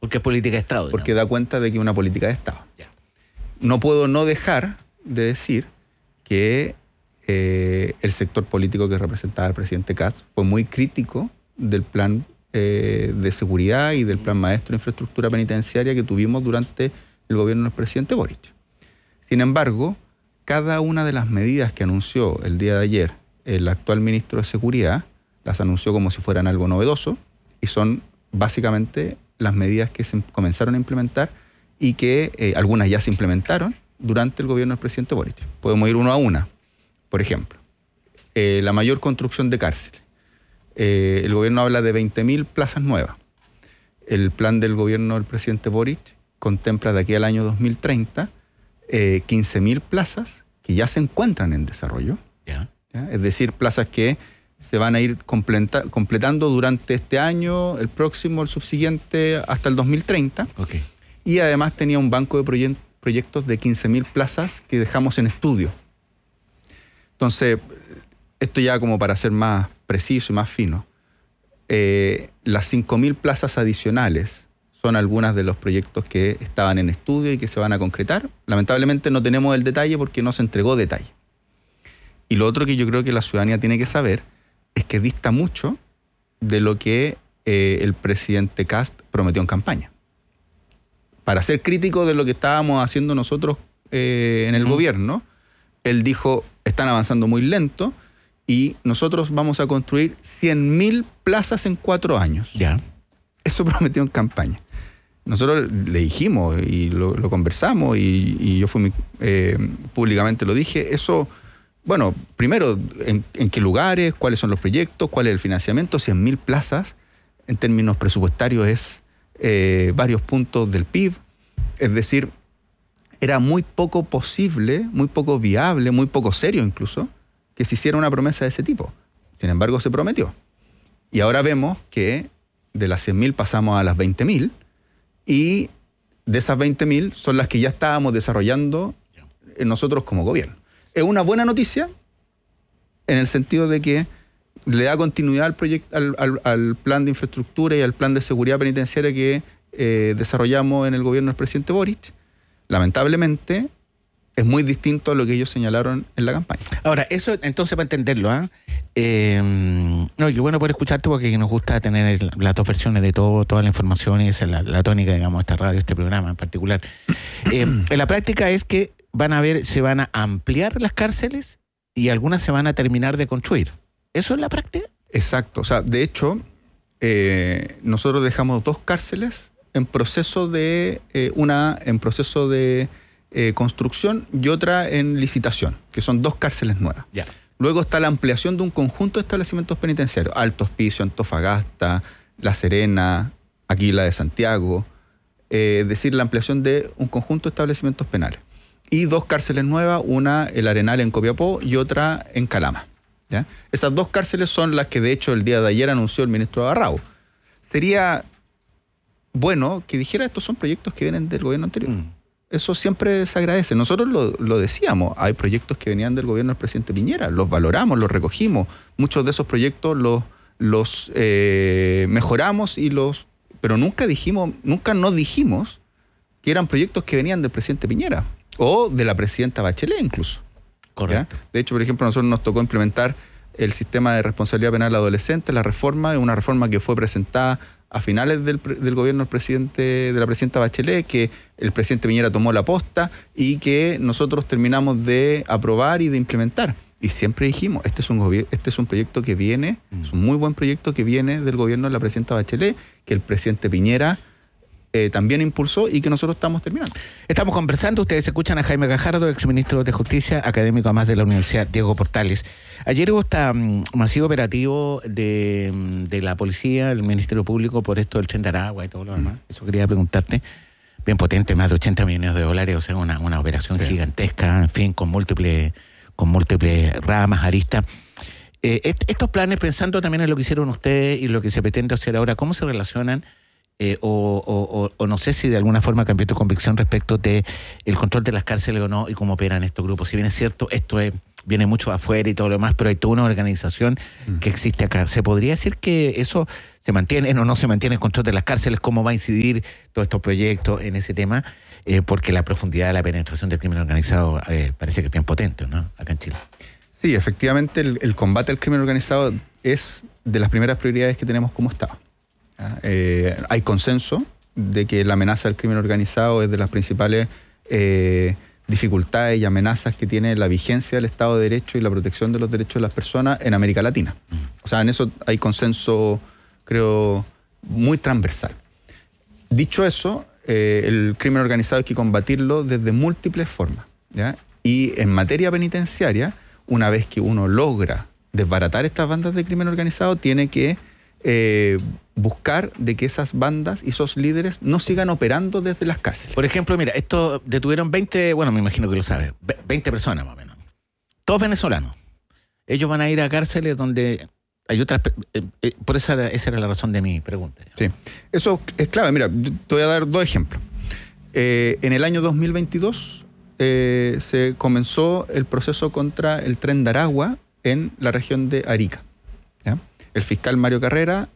Porque es política de Estado. Porque da cuenta de que es una política de Estado. Ya. No puedo no dejar de decir que el sector político que representaba al presidente Kast fue muy crítico del plan de seguridad y del plan maestro de infraestructura penitenciaria que tuvimos durante el gobierno del presidente Boric. Sin embargo, cada una de las medidas que anunció el día de ayer el actual ministro de Seguridad las anunció como si fueran algo novedoso y son básicamente las medidas que se comenzaron a implementar y que algunas ya se implementaron durante el gobierno del presidente Boric. Podemos ir uno a una. Por ejemplo, la mayor construcción de cárceles. El gobierno habla de 20.000 plazas nuevas. El plan del gobierno del presidente Boric contempla de aquí al año 2030 15.000 plazas que ya se encuentran en desarrollo. ¿Ya? Es decir, plazas que se van a ir completando durante este año, el próximo, el subsiguiente, hasta el 2030. Okay. Y además tenía un banco de proyectos de 15.000 plazas que dejamos en estudio. Entonces, esto ya como para ser más preciso y más fino, las 5.000 plazas adicionales son algunas de los proyectos que estaban en estudio y que se van a concretar. Lamentablemente no tenemos el detalle porque no se entregó detalle. Y lo otro que yo creo que la ciudadanía tiene que saber es que dista mucho de lo que el presidente Kast prometió en campaña. Para ser crítico de lo que estábamos haciendo nosotros en el gobierno, él dijo, están avanzando muy lento y nosotros vamos a construir 100.000 plazas en 4 años. Ya. Eso prometió en campaña. Nosotros le dijimos y lo conversamos y yo públicamente lo dije. Eso, bueno, primero, ¿en qué lugares? ¿Cuáles son los proyectos? ¿Cuál es el financiamiento? 100.000 plazas en términos presupuestarios es varios puntos del PIB. Es decir, era muy poco posible, muy poco viable, muy poco serio incluso, que se hiciera una promesa de ese tipo. Sin embargo, se prometió. Y ahora vemos que de las 100.000 pasamos a las 20.000 y de esas 20.000 son las que ya estábamos desarrollando nosotros como gobierno. Es una buena noticia en el sentido de que le da continuidad al proyecto, al plan de infraestructura y al plan de seguridad penitenciaria que desarrollamos en el gobierno del presidente Boric. Lamentablemente, es muy distinto a lo que ellos señalaron en la campaña. Ahora, eso entonces para entenderlo, no, qué bueno poder escucharte porque nos gusta tener las dos versiones de toda la información y esa es la tónica, digamos, de esta radio, este programa en particular. En la práctica es que se van a ampliar las cárceles y algunas se van a terminar de construir. ¿Eso es la práctica? Exacto. O sea, de hecho, nosotros dejamos 2 cárceles en proceso de construcción y otra en licitación, que son 2 cárceles nuevas. Ya. Luego está la ampliación de un conjunto de establecimientos penitenciarios. Alto Hospicio, Antofagasta, La Serena, aquí la de Santiago. Es decir, la ampliación de un conjunto de establecimientos penales. Y 2 cárceles nuevas, una el Arenal en Copiapó y otra en Calama. ¿Ya? Esas 2 cárceles son las que de hecho el día de ayer anunció el ministro Barrao. Sería bueno que dijera estos son proyectos que vienen del gobierno anterior. Eso siempre se agradece. Nosotros lo decíamos, hay proyectos que venían del gobierno del presidente Piñera, los valoramos, los recogimos. Muchos de esos proyectos los mejoramos pero nunca nos dijimos que eran proyectos que venían del presidente Piñera o de la presidenta Bachelet incluso. Correcto. ¿Ya? De hecho, por ejemplo, a nosotros nos tocó implementar el sistema de responsabilidad penal adolescente, una reforma que fue presentada a finales del gobierno de la presidenta Bachelet, que el presidente Piñera tomó la posta y que nosotros terminamos de aprobar y de implementar. Y siempre dijimos, este es un proyecto que viene, es un muy buen proyecto que viene del gobierno de la presidenta Bachelet, que el presidente Piñera también impulsó y que nosotros estamos terminando. Estamos conversando, ustedes escuchan a Jaime Gajardo, exministro de Justicia, académico además de la Universidad Diego Portales. Ayer hubo este masivo operativo de la policía, el Ministerio Público por esto del Tren de Aragua y todo lo demás. Eso quería preguntarte. Bien potente, más de $80 millones, o sea, una operación gigantesca, en fin, con múltiples ramas, aristas. Estos planes, pensando también en lo que hicieron ustedes y lo que se pretende hacer ahora, ¿cómo se relacionan o o no sé si de alguna forma cambió tu convicción respecto de el control de las cárceles o no y cómo operan estos grupos. Si bien es cierto, viene mucho afuera y todo lo demás, pero hay toda una organización que existe acá. ¿Se podría decir que eso se mantiene o no se mantiene el control de las cárceles? ¿Cómo va a incidir todos estos proyectos en ese tema? Porque la profundidad de la penetración del crimen organizado parece que es bien potente, ¿no? Acá en Chile. Sí, efectivamente el combate al crimen organizado es de las primeras prioridades que tenemos como Estado. Hay consenso de que la amenaza del crimen organizado es de las principales dificultades y amenazas que tiene la vigencia del Estado de Derecho y la protección de los derechos de las personas en América Latina. O sea, en eso hay consenso, creo, muy transversal. Dicho eso, el crimen organizado hay que combatirlo desde múltiples formas, ¿ya? Y en materia penitenciaria, una vez que uno logra desbaratar estas bandas de crimen organizado, tiene que buscar de que esas bandas y esos líderes no sigan operando desde las cárceles. Por ejemplo, mira, esto detuvieron 20, bueno, me imagino que lo sabes, 20 personas más o menos. Todos venezolanos. Ellos van a ir a cárceles donde hay otras... por esa era la razón de mi pregunta. Sí, eso es clave. Mira, te voy a dar 2 ejemplos. En el año 2022 se comenzó el proceso contra el Tren de Aragua en la región de Arica, ¿ya? El fiscal Mario Carrera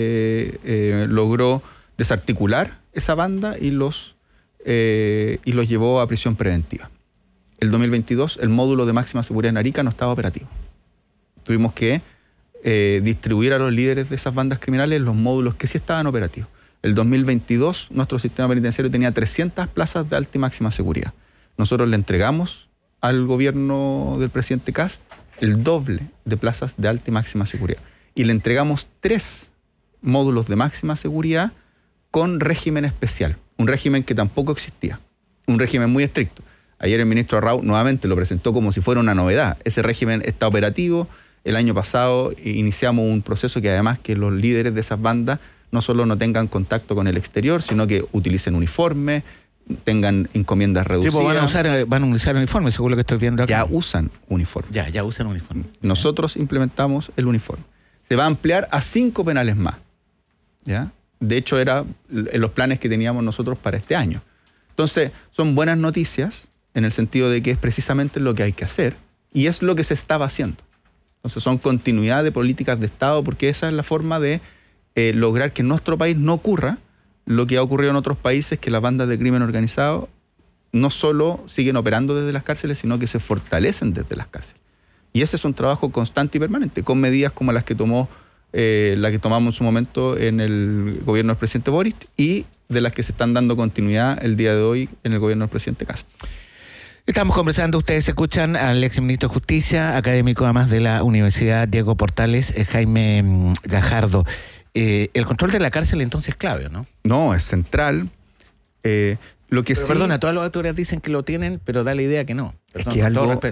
logró desarticular esa banda y los llevó a prisión preventiva. El 2022 el módulo de máxima seguridad en Arica no estaba operativo. Tuvimos que distribuir a los líderes de esas bandas criminales los módulos que sí estaban operativos. El 2022 nuestro sistema penitenciario tenía 300 plazas de alta y máxima seguridad. Nosotros le entregamos al gobierno del presidente Kast el doble de plazas de alta y máxima seguridad. Y le entregamos 3 módulos de máxima seguridad con régimen especial, un régimen que tampoco existía, un régimen muy estricto. Ayer el ministro Arrau nuevamente lo presentó como si fuera una novedad. Ese régimen está operativo. El año pasado iniciamos un proceso que además que los líderes de esas bandas no solo no tengan contacto con el exterior, sino que utilicen uniforme, tengan encomiendas reducidas. Sí, pues van a usar uniforme, según lo que estoy viendo acá. Ya usan uniforme. Ya usan uniforme. Nosotros implementamos el uniforme. Se va a ampliar a 5 penales más, ¿ya? De hecho, era en los planes que teníamos nosotros para este año. Entonces, son buenas noticias en el sentido de que es precisamente lo que hay que hacer y es lo que se estaba haciendo. Entonces, son continuidad de políticas de Estado porque esa es la forma de lograr que en nuestro país no ocurra lo que ha ocurrido en otros países, que las bandas de crimen organizado no solo siguen operando desde las cárceles, sino que se fortalecen desde las cárceles. Y ese es un trabajo constante y permanente, con medidas como las que tomamos en su momento en el gobierno del presidente Boric y de las que se están dando continuidad el día de hoy en el gobierno del presidente Kast. Estamos conversando, ustedes escuchan al exministro de Justicia, académico además de la Universidad Diego Portales, Jaime Gajardo. El control de la cárcel entonces es clave, ¿no? No, es central. Perdona, todas las autoridades dicen que lo tienen, pero da la idea que no. Es que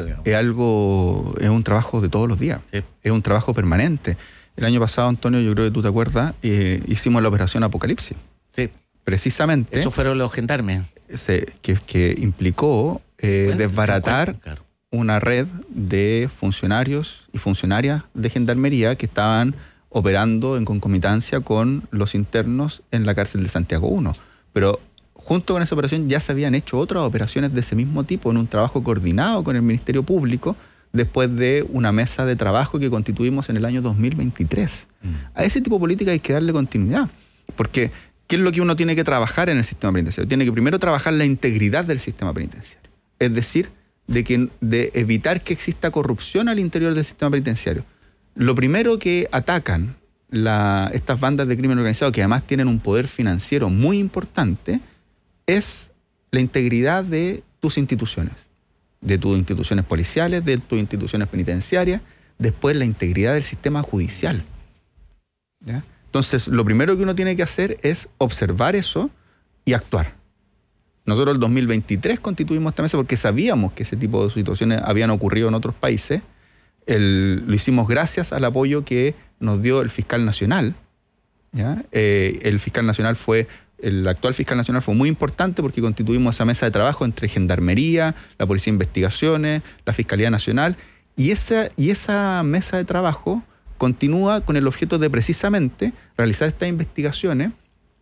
es un trabajo de todos los días. Sí. Es un trabajo permanente. El año pasado, Antonio, yo creo que tú te acuerdas, hicimos la operación Apocalipsis. Sí. Precisamente. Eso fueron los gendarmes. Que implicó desbaratar una red de funcionarios y funcionarias de gendarmería que estaban operando en concomitancia con los internos en la cárcel de Santiago I. Pero junto con esa operación ya se habían hecho otras operaciones de ese mismo tipo en un trabajo coordinado con el Ministerio Público después de una mesa de trabajo que constituimos en el año 2023. A ese tipo de política hay que darle continuidad, porque ¿qué es lo que uno tiene que trabajar en el sistema penitenciario? Tiene que primero trabajar la integridad del sistema penitenciario, es decir, de evitar que exista corrupción al interior del sistema penitenciario. Lo primero que atacan estas bandas de crimen organizado, que además tienen un poder financiero muy importante, es la integridad de tus instituciones policiales, de tus instituciones penitenciarias, después la integridad del sistema judicial, ¿ya? Entonces, lo primero que uno tiene que hacer es observar eso y actuar. Nosotros el 2023 constituimos esta mesa porque sabíamos que ese tipo de situaciones habían ocurrido en otros países. Lo hicimos gracias al apoyo que nos dio el fiscal nacional, ¿ya? El actual fiscal nacional fue muy importante porque constituimos esa mesa de trabajo entre Gendarmería, la Policía de Investigaciones, la Fiscalía Nacional, y esa mesa de trabajo continúa con el objeto de precisamente realizar estas investigaciones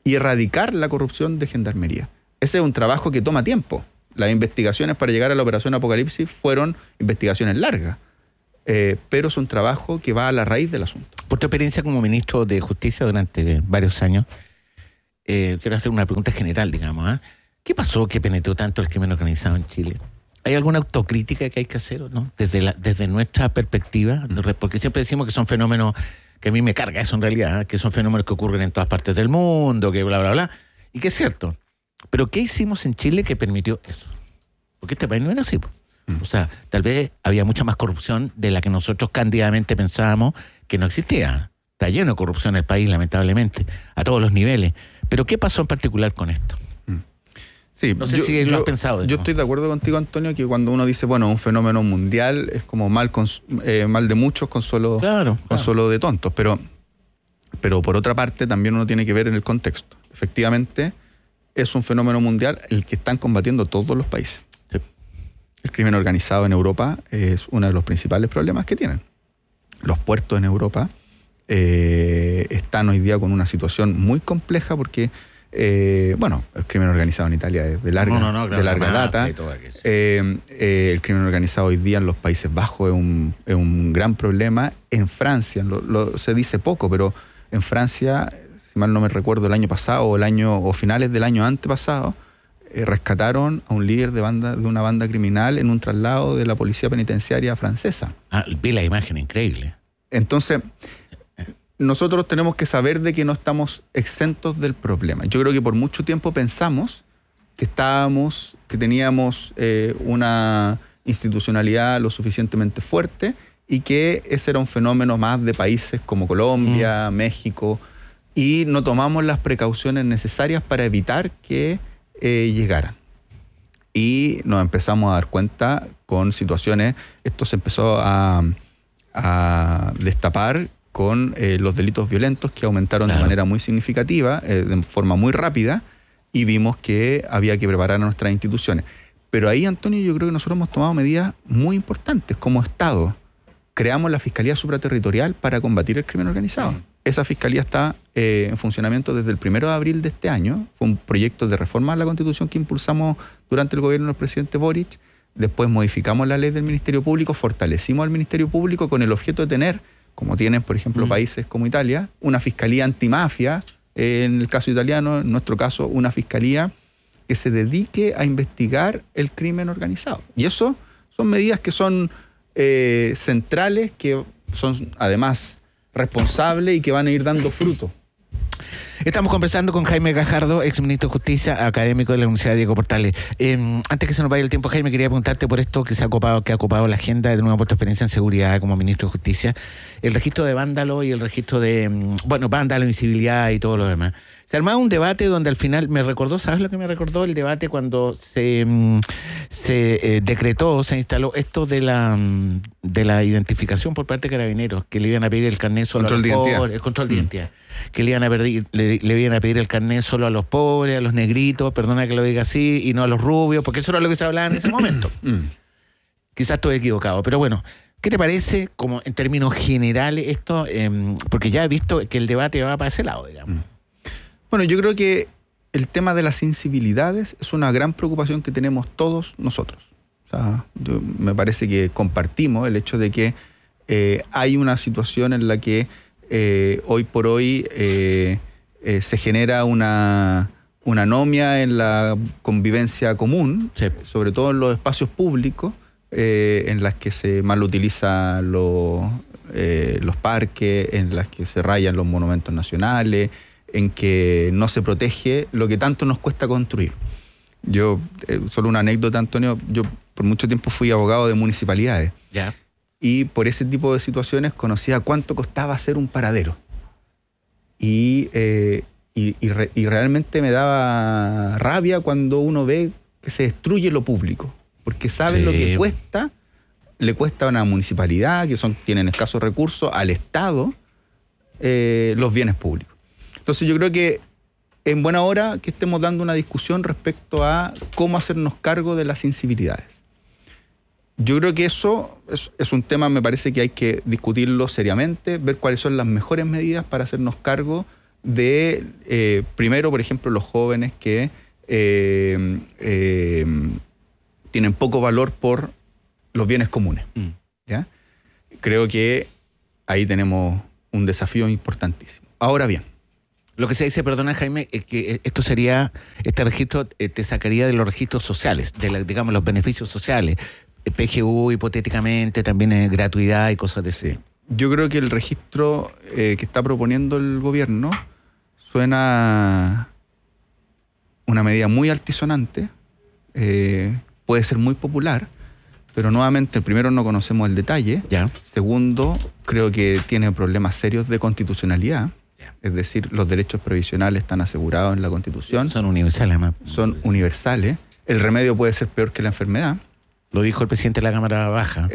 y erradicar la corrupción de Gendarmería. Ese es un trabajo que toma tiempo. Las investigaciones para llegar a la operación Apocalipsis fueron investigaciones largas, pero es un trabajo que va a la raíz del asunto. Por tu experiencia como ministro de Justicia durante varios años, quiero hacer una pregunta general, digamos, ¿eh? ¿Qué pasó que penetró tanto el crimen organizado en Chile? ¿Hay alguna autocrítica que hay que hacer o no? Desde nuestra perspectiva, porque siempre decimos que son fenómenos, que a mí me carga eso en realidad, ¿eh? Que son fenómenos que ocurren en todas partes del mundo, que bla, bla, bla, y que es cierto. Pero ¿qué hicimos en Chile que permitió eso? Porque este país no era así. O sea, tal vez había mucha más corrupción de la que nosotros cándidamente pensábamos que no existía. Está lleno de corrupción el país, lamentablemente, a todos los niveles. Pero ¿qué pasó en particular con esto? Sí, no sé si lo has pensado. Yo estoy de acuerdo contigo, Antonio, que cuando uno dice, bueno, un fenómeno mundial es como mal de muchos, consuelo de tontos. Pero por otra parte, también uno tiene que ver en el contexto. Efectivamente, es un fenómeno mundial el que están combatiendo todos los países. Sí. El crimen organizado en Europa es uno de los principales problemas que tienen. Los puertos en Europa están hoy día con una situación muy compleja porque, el crimen organizado en Italia es de larga data. El crimen organizado hoy día en los Países Bajos es un gran problema. En Francia, se dice poco, pero en Francia, si mal no me recuerdo, el año pasado o finales del año antepasado, rescataron a un líder de una banda criminal en un traslado de la policía penitenciaria francesa. Vi la imagen, increíble. Entonces, nosotros tenemos que saber de que no estamos exentos del problema. Yo creo que por mucho tiempo pensamos que teníamos una institucionalidad lo suficientemente fuerte y que ese era un fenómeno más de países como Colombia, México, y no tomamos las precauciones necesarias para evitar que llegaran. Y nos empezamos a dar cuenta con situaciones, esto se empezó a destapar con los delitos violentos que aumentaron de manera muy significativa, de forma muy rápida, y vimos que había que preparar a nuestras instituciones. Pero ahí, Antonio, yo creo que nosotros hemos tomado medidas muy importantes como Estado. Creamos la Fiscalía Supraterritorial para combatir el crimen organizado. Esa fiscalía está en funcionamiento desde el 1 de abril de este año. Fue un proyecto de reforma a la Constitución que impulsamos durante el gobierno del presidente Boric. Después modificamos la ley del Ministerio Público, fortalecimos al Ministerio Público con el objeto de tener, como tienen, por ejemplo, países como Italia, una fiscalía antimafia, en el caso italiano, en nuestro caso, una fiscalía que se dedique a investigar el crimen organizado. Y eso son medidas que son centrales, que son además responsables y que van a ir dando fruto. Estamos conversando con Jaime Gajardo, exministro de Justicia, académico de la Universidad Diego Portales. Antes que se nos vaya el tiempo, Jaime, quería preguntarte por esto que ha ocupado la agenda de nuevo por tu experiencia en seguridad como ministro de Justicia, el registro de vándalo y el registro de, vándalo, invisibilidad y todo lo demás. Se armaba un debate donde al final ¿sabes lo que me recordó? El debate cuando se decretó, se instaló esto de la identificación por parte de Carabineros, que le iban a pedir el carnet solo a los pobres, el control de identidad, que le iban a pedir el carnet solo a los pobres, a los negritos, perdona que lo diga así, y no a los rubios, porque eso era lo que se hablaba en ese momento. Quizás estoy equivocado, pero bueno, ¿qué te parece como en términos generales esto? Porque ya he visto que el debate va para ese lado, digamos. Bueno, yo creo que el tema de las sensibilidades es una gran preocupación que tenemos todos nosotros. O sea, me parece que compartimos el hecho de que hay una situación en la que hoy por hoy se genera una anomia en la convivencia común, sí, sobre todo en los espacios públicos, en las que se mal utilizan los parques, en las que se rayan los monumentos nacionales, en que no se protege lo que tanto nos cuesta construir. Yo, solo una anécdota, Antonio, yo por mucho tiempo fui abogado de municipalidades. Ya. Y por ese tipo de situaciones conocía cuánto costaba hacer un paradero. Y realmente me daba rabia cuando uno ve que se destruye lo público, porque saben lo que cuesta, le cuesta a una municipalidad, que tienen escasos recursos, al Estado, los bienes públicos. Entonces yo creo que en buena hora que estemos dando una discusión respecto a cómo hacernos cargo de las sensibilidades. Yo creo que eso es un tema, me parece que hay que discutirlo seriamente, ver cuáles son las mejores medidas para hacernos cargo de, primero, por ejemplo, los jóvenes que tienen poco valor por los bienes comunes. ¿Ya? Creo que ahí tenemos un desafío importantísimo. Ahora bien, lo que se dice, perdona Jaime, es que este registro te sacaría de los registros sociales, digamos, los beneficios sociales, PGU hipotéticamente, también gratuidad y cosas de ese. Yo creo que el registro que está proponiendo el gobierno suena una medida muy altisonante, puede ser muy popular, pero nuevamente, primero, no conocemos el detalle. Ya. Segundo, creo que tiene problemas serios de constitucionalidad. Es decir, los derechos previsionales están asegurados en la Constitución. Son universales, además. Son universales. El remedio puede ser peor que la enfermedad. Lo dijo el presidente de la Cámara Baja.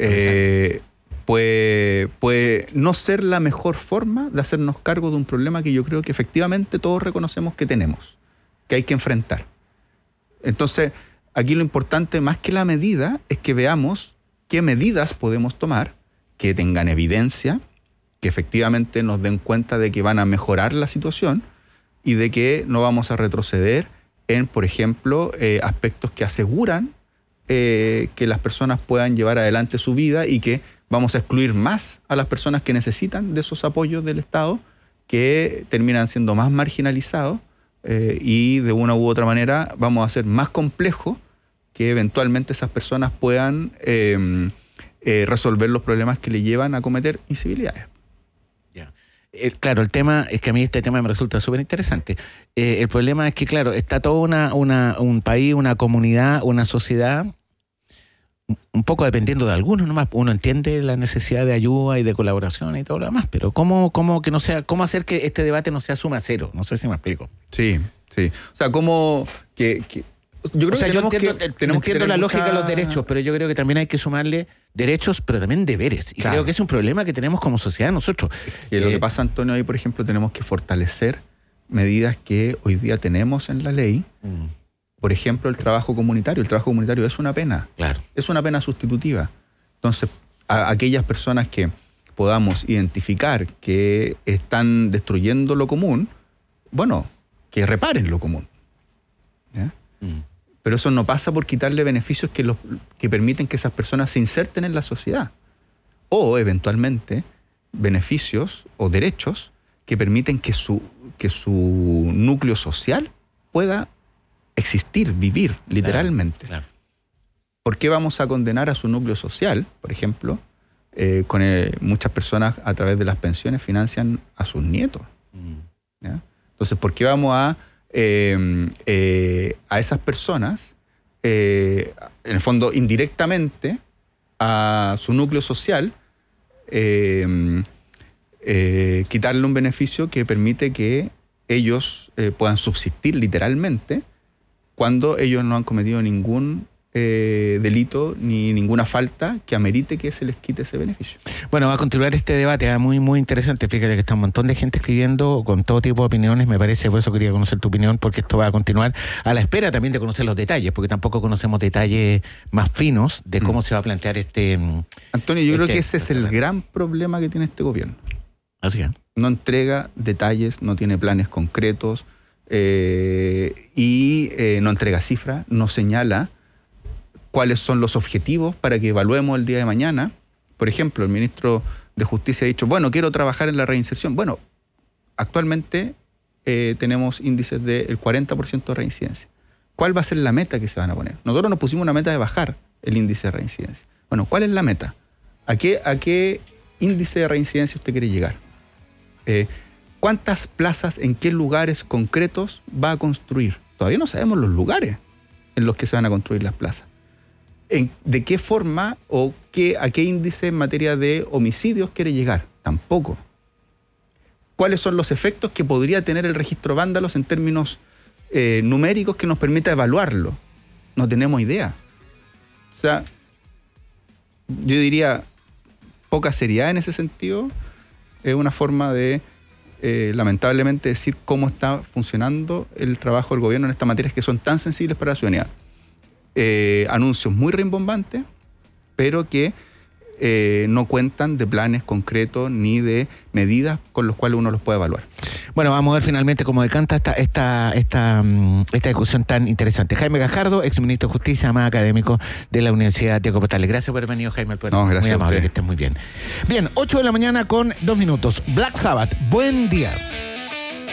Puede no ser la mejor forma de hacernos cargo de un problema que yo creo que efectivamente todos reconocemos que tenemos, que hay que enfrentar. Entonces, aquí lo importante, más que la medida, es que veamos qué medidas podemos tomar que tengan evidencia, que efectivamente nos den cuenta de que van a mejorar la situación y de que no vamos a retroceder en, por ejemplo, aspectos que aseguran que las personas puedan llevar adelante su vida y que vamos a excluir más a las personas que necesitan de esos apoyos del Estado, que terminan siendo más marginalizados y de una u otra manera vamos a hacer más complejo que eventualmente esas personas puedan resolver los problemas que le llevan a cometer incivilidades. Claro, el tema es que a mí este tema me resulta súper interesante. El problema es que, claro, está todo un país, una comunidad, una sociedad, un poco dependiendo de algunos nomás. Uno entiende la necesidad de ayuda y de colaboración y todo lo demás, pero ¿cómo hacer que este debate no sea suma cero? No sé si me explico. Sí. O sea, ¿cómo que yo creo yo tenemos entiendo la lógica de los derechos, pero yo creo que también hay que sumarle derechos, pero también deberes. Y creo que es un problema que tenemos como sociedad nosotros. Y lo que pasa, Antonio, ahí, por ejemplo, tenemos que fortalecer medidas que hoy día tenemos en la ley. Por ejemplo, el trabajo comunitario. El trabajo comunitario es una pena. Claro. Es una pena sustitutiva. Entonces, a aquellas personas que podamos identificar que están destruyendo lo común, bueno, que reparen lo común. ¿Ya? Pero eso no pasa por quitarle beneficios que permiten que esas personas se inserten en la sociedad. O, eventualmente, beneficios o derechos que permiten que su núcleo social pueda existir, vivir, literalmente. Claro. ¿Por qué vamos a condenar a su núcleo social, por ejemplo? Muchas personas a través de las pensiones financian a sus nietos. ¿Ya? Entonces, ¿por qué vamos a esas personas, en el fondo indirectamente, a su núcleo social, quitarle un beneficio que permite que ellos puedan subsistir literalmente cuando ellos no han cometido ningún delito ni ninguna falta que amerite que se les quite ese beneficio? Bueno, va a continuar este debate, muy, muy interesante. Fíjate que está un montón de gente escribiendo con todo tipo de opiniones, me parece, por eso quería conocer tu opinión, porque esto va a continuar a la espera también de conocer los detalles, porque tampoco conocemos detalles más finos de cómo se va a plantear este... Antonio, yo creo que ese es el gran problema que tiene este gobierno. Así es. No entrega detalles, no tiene planes concretos y no entrega cifras, no señala cuáles son los objetivos para que evaluemos el día de mañana. Por ejemplo, el ministro de Justicia ha dicho, bueno, quiero trabajar en la reinserción. Bueno, actualmente tenemos índices del 40% de reincidencia. ¿Cuál va a ser la meta que se van a poner? Nosotros nos pusimos una meta de bajar el índice de reincidencia. Bueno, ¿cuál es la meta? ¿A qué índice de reincidencia usted quiere llegar? ¿Cuántas plazas, en qué lugares concretos va a construir? Todavía no sabemos los lugares en los que se van a construir las plazas. ¿De qué forma o a qué índice en materia de homicidios quiere llegar? Tampoco. ¿Cuáles son los efectos que podría tener el registro vándalos en términos numéricos que nos permita evaluarlo? No tenemos idea. O sea, yo diría poca seriedad en ese sentido. Es una forma de, lamentablemente, decir cómo está funcionando el trabajo del gobierno en estas materias que son tan sensibles para la ciudadanía. Anuncios muy rimbombantes, pero que no cuentan de planes concretos ni de medidas con los cuales uno los puede evaluar. Bueno, vamos a ver finalmente cómo decanta esta discusión tan interesante. Jaime Gajardo, exministro de Justicia, más académico de la Universidad Diego Portales. Gracias por haber venido, Jaime. No, gracias. Muy amable, que estés muy bien. Bien, 8 de la mañana con 2 minutos. Black Sabbath, buen día.